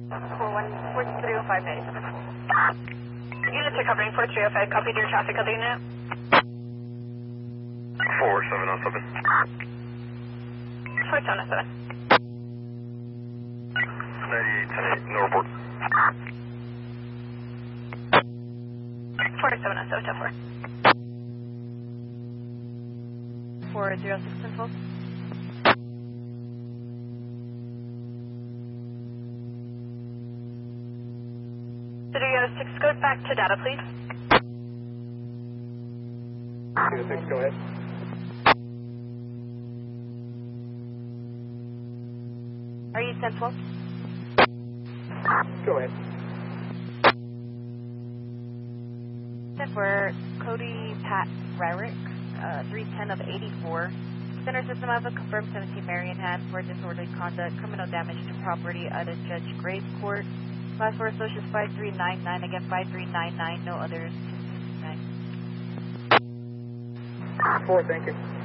4305 base. Units are covering 4305, copy your traffic other unit. 4707. 4707. 9810 no report. 4707, 406 Studio 6, go back to data, please. Studio 6, go ahead. Are you Central? Go ahead. For Cody Pat Ryrick, 310 of 84. Center system of a confirmed 17 Marion for disorderly conduct, criminal damage to property at a Judge Graves Court. Last four associates 5399, again 5399, no others. 4, thank you.